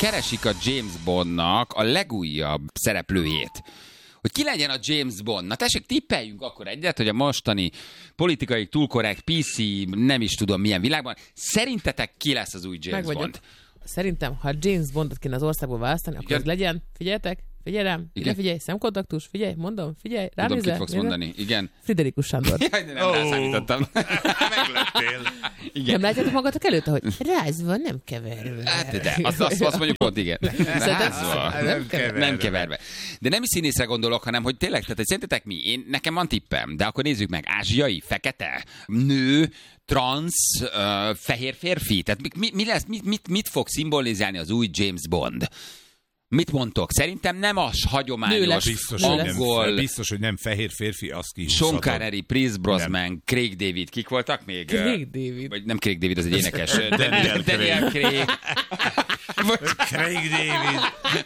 keresik a James Bondnak a legújabb szereplőjét. Hogy ki legyen a James Bond. Na tessék, tippeljünk akkor egyet, hogy a mostani politikai túlkorrekt PC, nem is tudom milyen világban, szerintetek ki lesz az új James Bond? Szerintem, ha James Bondot kéne az országból választani, akkor ez legyen, figyeljetek, figyelj rám, figyelj, szemkontaktus, figyelj, mondom, figyelj, ránézel. Tudom, kit fogsz mondani, igen. Friderikus Sándor. Jaj, de nem rászállítottam. Meglettél. Nem látjátok magatok előtte, hogy rázva, nem keverve. Hát, de azt mondjuk ott, igen. Rázva, nem keverve. De nem is színészre gondolok, hanem hogy tényleg, tehát szerintetek mi? Nekem van tippem, de akkor nézzük meg. Ázsiai, fekete, nő, transz, fehér férfi. Tehát mi lesz, mit fog szimbolizálni az új James Bond? Mit mondtok? Szerintem nem az hagyományos angol... Biztos, hogy nem fehér férfi, az ki. Sean Connery, Pierce Brosnan, Craig David, kik voltak még? Craig David. Vagy nem Craig David, az egy énekes. Daniel Craig. Craig David.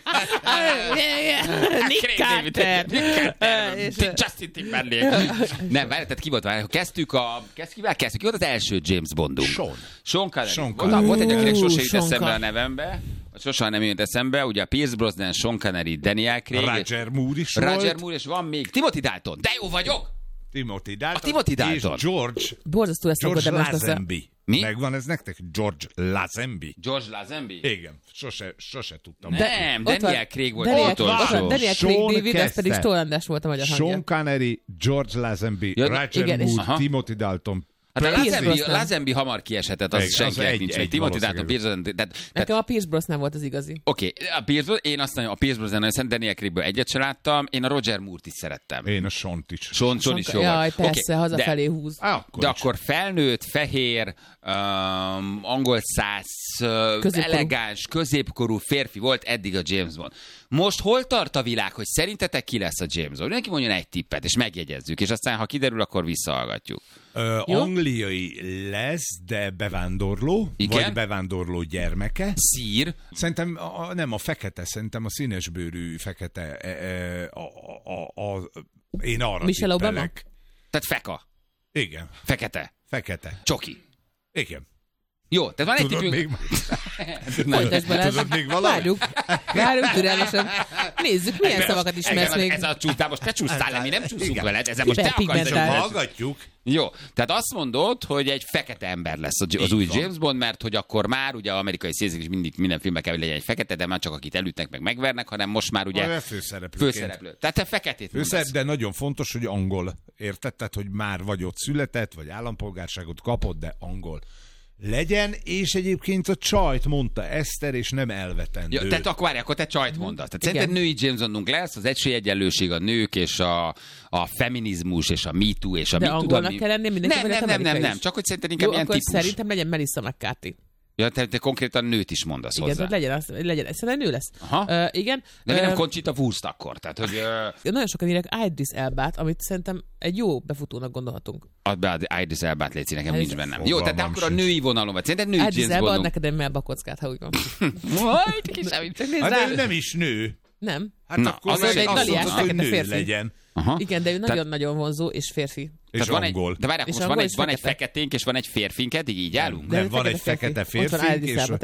Nick Carter. Justin Timberlake. Nem, várj, tehát ki volt? Kezdtük. Ki volt az első James Bondunk? Sean Connery. Volt egy, akinek sose jut eszembe a nevembe. Sosem nem jött eszembe, ugye a Pierce Brosnan, Sean Connery, Daniel Craig. Roger Moore is volt. Roger Moore, és van még Timothy Dalton. De jó vagyok! Timothy Dalton. A Timothy Dalton. És George Lazenby. Mi? Megvan ez nektek? George Lazenby. George Lazenby? Igen, sose tudtam. Nem, Daniel Craig volt az utolsó. Daniel Craig David, ez pedig Stoll András volt a magyar hangja. Sean Connery, George Lazenby, Roger Moore, Timothy Dalton. Hát a Lazenby hamar kieshetett, az senkinek nincs. Timothy Dalton, Pierce Brosnan. Nekem a Pierce Brosnan volt az igazi. Oké, én azt mondom, a Pierce Brosnan nagyon szeretem, Daniel Craigből egyet sem láttam, én a Roger Moore-t is szerettem. Én a Sean-t is. Sean is jó. Jaj, persze, hazafelé húz. De akkor felnőtt, fehér, angol száz, elegáns, középkorú férfi volt eddig a James Bond. Most hol tart a világ, hogy szerintetek ki lesz a James Bond? Mindenki mondjon egy tippet, és megjegyezzük, és aztán, ha kiderül, akkor visszahallgatjuk. Angliai lesz, de bevándorló, igen? Vagy bevándorló gyermeke. Szír. Szerintem nem a fekete, szerintem a színesbőrű fekete. Én arra Michelle Obama? Tehát feka. Igen. Fekete. Csoki. Igen. Jó, tehát van egy tippünk. Tudod még valami? Várjuk türelmesen. Nézzük, milyen szavakat ismersz még. Ez a csúsztál, most te csúsztál le, mi nem csúszunk veled, ezzel most te akarsz. Hallgatjuk. Jó, tehát azt mondod, hogy egy fekete ember lesz az új James Bond, mert hogy akkor már ugye amerikai színészek is mindig minden filmben kell, hogy legyen egy fekete, de már csak akit elütnek meg megvernek, hanem most már ugye főszereplő. Tehát te feketét mondasz. De nagyon fontos, hogy angol. Érted? Tehát, hogy már vagy ott született, vagy állampolgárságot kapott, de angol legyen, és egyébként a csajt mondta Eszter, és nem elvetendő. Ja, tehát akkor te csajt mondasz. Tehát szerinted női James Bondunk lesz, az esélyegyenlőség, a nők, és a feminizmus, és a Me Too, és a de angolnak kell lenni mindenki? Nem, csak hogy szerinted inkább ilyen típus. Szerintem legyen Melissa McCarthy. Ja, te konkrétan nőt is mondasz hozzá. Igen, legyen. Szerintem nő lesz. Igen. De mi nem Conchita Wurst akkor? Tehát, hogy, nagyon sokan írják Idris Elbát, amit szerintem egy jó befutónak gondolhatunk. Add be Idris Elbát, légy nekem nincs bennem. Jó, tehát akkor a női vonalon vagy. Szerinted női Idris Elba ad neked egy melbakockát, ha úgy van. Majd kisebb. Hát nem is nő. Nem. Hát akkor az egy galiás, hogy nő férfi legyen. Igen, de ő nagyon-nagyon vonzó, és férfi. És angol. De várjál, most van egy feketénk, és van egy férfink, eddig így állunk? Nem, van egy fekete férfink,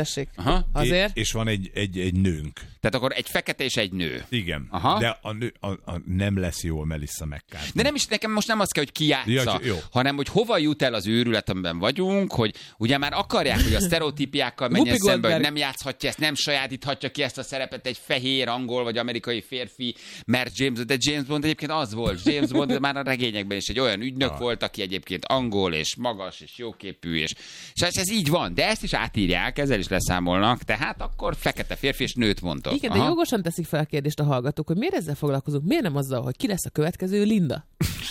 és van egy nőnk. Tehát akkor egy fekete és egy nő. Igen, de a nő nem lesz jó a Melissa McCarthy. De nem is, nekem most nem az kell, hogy ki játsza, hanem hogy hova jut el az őrület, amiben vagyunk, hogy ugye már akarják, hogy a sztereotípiákkal menjen szembe, hogy nem játszhatja ezt, nem sajátíthatja ki ezt a szerepet egy fehér, angol vagy amerikai férfi, mert James Bond egyébként az volt. James Bond már a regényekben is egy olyan ügynök volt, aki egyébként angol, és magas, és jóképű, és ez így van, de ezt is átírják, ezzel is leszámolnak, tehát akkor fekete férfi és nőt mondtok. Igen, de jogosan teszik fel a kérdést a hallgatók, hogy miért ezzel foglalkozunk, miért nem azzal, hogy ki lesz a következő Linda?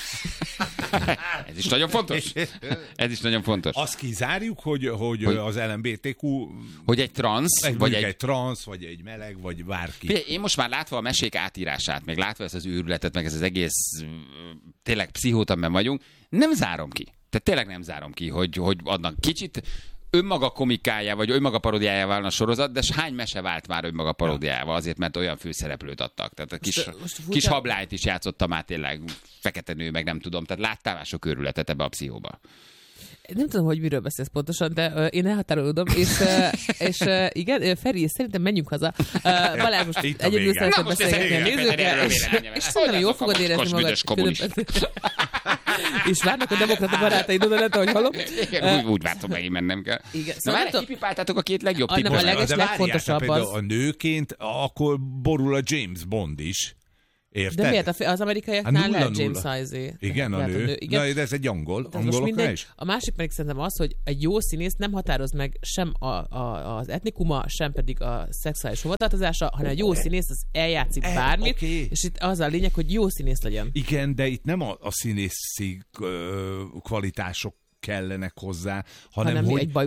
Ez is nagyon fontos. Ez is nagyon fontos. Azt kizárjuk, hogy az LMBTQ... Hogy egy transz, vagy egy transz, vagy egy meleg, vagy bárki. Én most már látva a mesék átírását, meg látva ezt az őrületet, meg ez az egész tényleg pszichót, amiben vagyunk, nem zárom ki. Tehát tényleg nem zárom ki, hogy adnak kicsit önmaga komikája, vagy önmaga paródiája válna a sorozat, de hány mese vált már önmaga paródiával, azért, mert olyan főszereplőt adtak. Tehát a kis hablányt is játszottam már tényleg, fekete nő, meg nem tudom, tehát láttál már sok őrületet ebbe a pszichóba. Nem tudom, hogy miről beszélsz pontosan, de én elhatárolódom, és igen, Feri, szerintem menjünk haza. Balázs most egyébként szeretném beszélgetni a nézőkkel, és szerintem jól fogod érezni magad. És várnak a demokrata barátaid oda lett, ahogy hallom. Úgy vártam, megint mennem kell. Igen. Na már kipipáltátok a két legjobb típus. A legfontosabb az. A nőként akkor borul a James Bond is. Érted? De miért? Az amerikaiaknál lehet James Sizey. Igen, a nő. Igen. Na, de ez egy angoloknál is. A másik pedig szerintem az, hogy egy jó színész nem határoz meg sem az etnikuma, sem pedig a szexuális hovatartozása, hanem egy jó színész az eljátszik bármit, és itt az a lényeg, hogy jó színész legyen. Igen, de itt nem a színészi kvalitások kellenek hozzá, hanem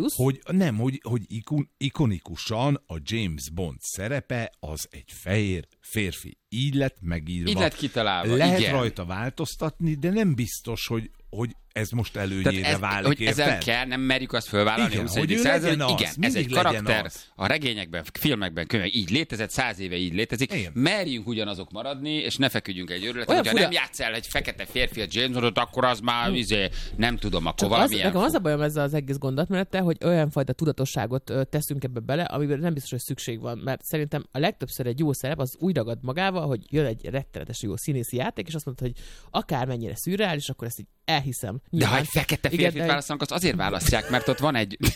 hogy ikonikusan a James Bond szerepe az egy fehér férfi. Így lett megírva. Így lett kitalálva. Lehet rajta változtatni, de nem biztos, hogy ez most előnyére válik, hogy ezzel kell, nem merjük azt fölvállalni, igen, hogy igen, ez egy karakter, a regényekben, filmekben, könyvek így létezett, 100 éve így létezik, igen. Merjünk ugyanazok maradni, és ne feküdjünk egy őrületet, hogyha nem játsszál egy fekete férfi a James Bondot, akkor az már nem tudom, akkor valamilyen. Nekem az a bajom ezzel az egész gondolatmenettel, hogy olyan fajta tudatosságot teszünk ebbe bele, amiben nem biztos, hogy szükség van, mert szerintem a legtöbbször egy jó szerep az úgy ragad magával, hogy jön egy rettenetes jó színészi játék, és azt mondta, hogy akármennyire szürreális, akkor ezt így elhiszem. De ha egy fekete férfit választanak, azt azért választják, mert ott van egy...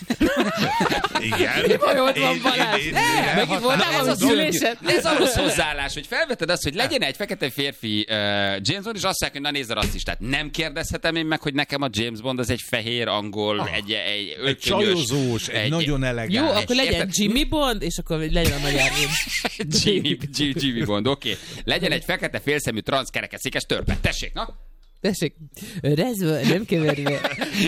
Igen. Ott van Balázs. Megint voltál a szülésed. Ez a rossz hozzáállás, hogy felveted azt, hogy legyen egy fekete férfi James Bond, és azt mondják, hogy na nézd a rasszistát. Nem kérdezhetem én meg, hogy nekem a James Bond az egy fehér angol, egy csajozós, egy nagyon elegáns. Jó, akkor legyen Jimmy Bond, és akkor legyen a magyar Jimmy Bond, oké. Legyen egy fekete félszemű transzkerekesszékes törpe. Tessék, na? Tessék, rezve, nem keverve.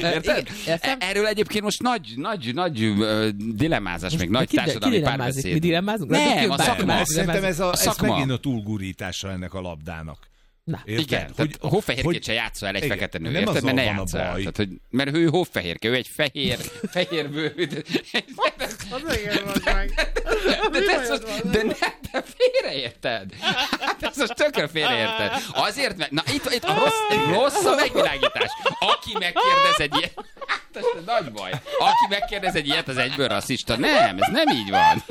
Erről egyébként most nagy dilemmázás, még nagy társadalmi párbeszéd. Mi dilemmázunk? Nem, a szakma. Szerintem ez megint a túlgurítása ennek a labdának. Na, igen, hogy a hófehérkét se játsza el egy fekete nő, érted? Mert ne játsza el. Tehát, hogy, mert ő hófehérke, ő egy fehérbőrű. De te félreérted. Ez most tökre félreérted. Azért, mert na itt a rossz a megvilágítás. Aki megkérdez egy ilyet, ez nagy baj. Aki megkérdez egy ilyet, az egyből rasszista. Nem, ez nem így van.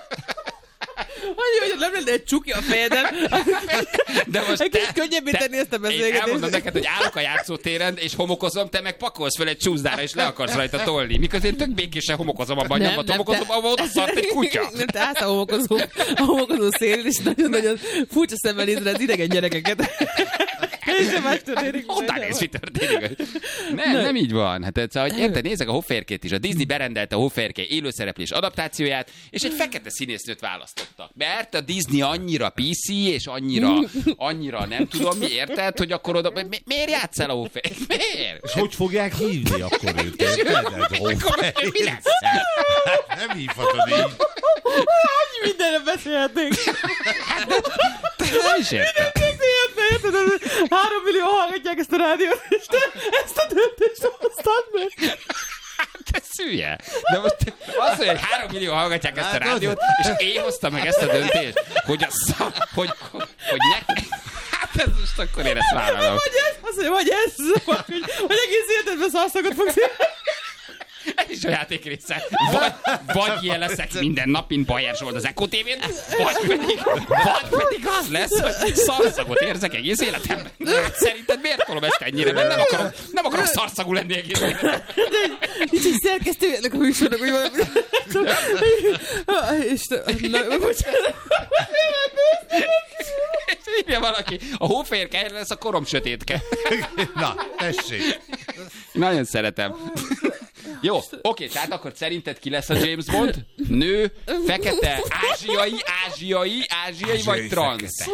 Hogy nem lenne egy csuki a fejeden. De most egy kicsit könnyebb tenni ezt a beszélgetést. Én elmondom neked, hogy állok a játszótéren, és homokozom, te meg pakolsz fel egy csúszdára, és le akarsz rajta tolni. Miközben én tök békésen homokozom abban, nyomban homokozom, ahol ott szart egy kutya. Nem, te állsz a homokozó szélén, és nagyon-nagyon furcsa szemmel nézed az idegen gyerekeket. Honnan néz, mi történik? Nem így van. Hát hogy érted, nézzek a hófehérkét is. A Disney berendelte a hófehérke élőszereplés adaptációját, és egy fekete színésznőt választottak. Mert a Disney annyira PC, és annyira nem tudom mi, érted, hogy akkor oda... Miért játsszál a hófehérkét? Miért? És hogy fogják hívni akkor őt? Mi lesz? Nem hívhatod így. Annyi mindenre beszélhetnénk. Nem is értem. 3 millió hallgatják ezt a rádiót, és te ezt a döntést hoztad meg. Te szülje. De most az, hogy 3 millió hallgatják ezt a rádiót, és én hoztam meg ezt a döntést, hogy ne... Hát ez most akkor én ezt vállalom. Vagy ez, hogy egész életedben szarszagot fogsz Ez is a játék része. Vagy ilyen leszek minden nap, mint Bajer Zsolt az Eko TV-n, vagy pedig az lesz, hogy szarszagot érzek egész életemben. Szerinted miért tolom ezt ennyire? Mert nem akarok szarszagú lenni egész életemben. Nincs egy szerkesztő ennek a műsornak, hogy valami... És írja valaki, a hófehérke helyre lesz a korom sötétke. Na, tessék. Nagyon szeretem. Jó, oké, tehát akkor szerinted ki lesz a James Bond? Nő, fekete, ázsiai vagy transz?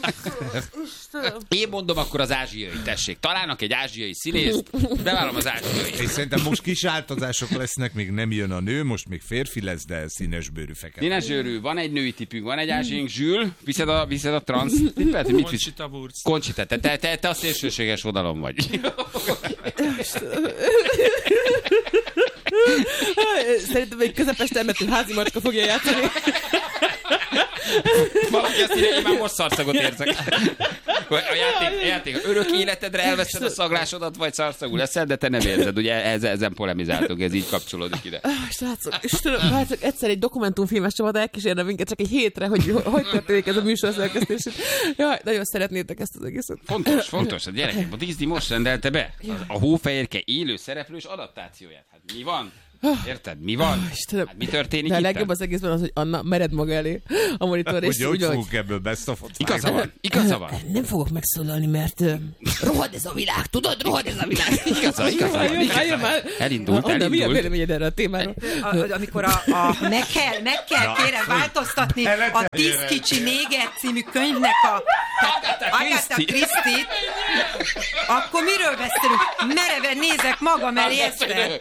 Én mondom akkor az ázsiai, tessék. Találnak egy ázsiai színészt, bevállalom az ázsiai. És szerintem most kis változások lesznek, még nem jön a nő, most még férfi lesz, de színesbőrű fekete. Színesbőrű, van egy női tipünk, van egy ázsiaink, Zsül, viszed a transz. Conchita Wurst. Conchita, te a szélsőséges oldalon vagy. Szerintem egy közepes termetű házi macska fogja játszani. Valaki azt írja, én már most szarszagot érzek. A játék örök életedre elveszed a szaglásodat, vagy szarszagú leszel, de te nem érzed. Ugye ezen polemizáltunk, ez így kapcsolódik ide. Srácok, Istenem, hát egyszer egy dokumentumfilmes csapat elkísérne minket csak egy hétre, hogy történik ez a műsor szerkesztés. Jaj, nagyon szeretnétek ezt az egészet. Fontos. A gyerekek, a Disney most rendelte be a Hófehérke élő szereplős adaptációját. Hát mi van? Érted? Mi van? Istenem. Hát mi történik itt? De a legjobb az egészben az, hogy Anna mered maga elé a monitor, és hogy fogunk ebből best-of-ot? Igaza van. Nem fogok megszólalni, mert rohad ez a világ, tudod? Rohad ez a világ. Igaza. Elindult. Anna, mi a véleményed erre a témára? Amikor meg kell kérem változtatni a 10 kicsi néger című könyvnek Agatha Christie-t, akkor miről beszélünk? Mereven nézek magam elé egyszer.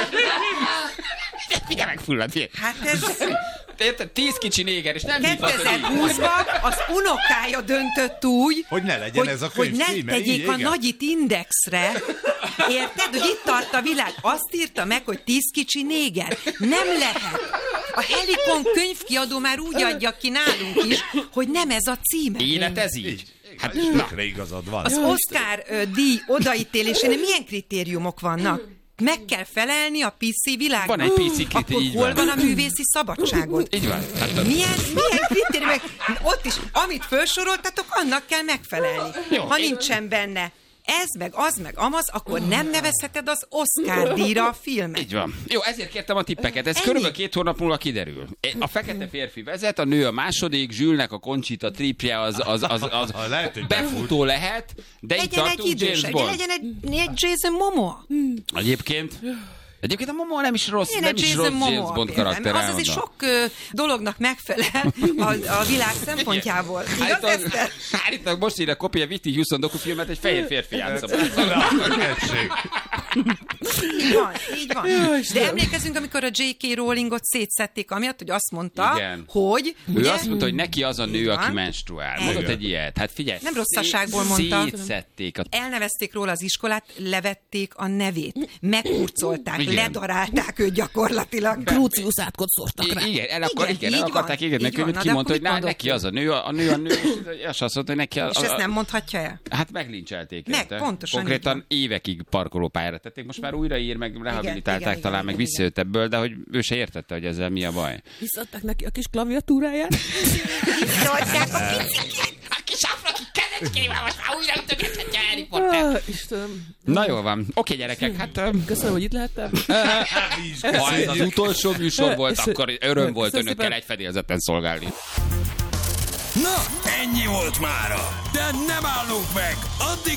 Figyelj meg, fullad, hát ez... Érted? 10 kicsi néger, és nem 2020-ban az unokája döntött úgy, hogy ne legyen ez a könyv hogy ne címe. tegyék a Nagyit Indexre. Érted? Hogy itt tart a világ. Azt írta meg, hogy 10 kicsi néger. Nem lehet. A Helikon könyvkiadó már úgy adja ki nálunk is, hogy nem ez a címe. Élet ez így. Hát tökre igazad van. Az Oscar díj odaítélésén milyen kritériumok vannak? Meg kell felelni a PC világban. Van egy PC kritérium. Akkor így hol van a művészi szabadságot? Így van. Hát milyen kritériumok? Ott is, amit felsoroltatok, annak kell megfelelni. Jó, ha nincsen benne ez, meg az, meg amaz, akkor nem nevezheted az Oscar díjra a filmet. Így van. Jó, ezért kértem a tippeket. Ez körülbelül 2 hónap múlva kiderül. A fekete férfi vezet, a nő a második, Zsülnek a Conchita tripje az befutó lehet, de itt tartunk James Bond. Legyen egy Jason Momoa. Egyébként a Momoa nem is rossz, James Bond karakter. Az azért sok dolognak megfelel a világ szempontjából. Állítólag most írja Kopia Vitti Houston dokufilmet, egy fehér férfi játsza. Így van. De emlékezünk, amikor a J.K. Rowlingot szétszették, amiatt, hogy azt mondta, hogy... Ő azt mondta, hogy neki az a nő, aki menstruál. Mondott egy ilyet. Hát figyelj. Nem rosszasságból mondta. Szétszették. Elnevezték róla az iskolát, levették a nevét. Megkurcolták, ledarálták őt gyakorlatilag. Crucius átkot szórtak rá. Igen, el akarták égetni, ki mondta, hogy neki az a nő, és azt mondta, hogy neki az... És ezt nem mondhatja el? Hát meglincselték. Pontosan. Konkrétan évekig parkolópályára tették, most már újraír, meg rehabilitálták talán, meg visszajött ebből, de hogy ő se értette, hogy ezzel mi a baj. Visszaadták neki a kis klaviatúráját. Visszaadták a kicsikét. A kis afraki kezecskével, most már újra ütögethetja Harry Potter. Istenem. Na jól van. Oké, gyerekek, hát... Köszönöm, hogy itt lehettem. Ha ez az utolsó műsor volt, akkor öröm volt önökkel egy fedélzeten szolgálni. Na, ennyi volt mára. De nem állunk meg. Addig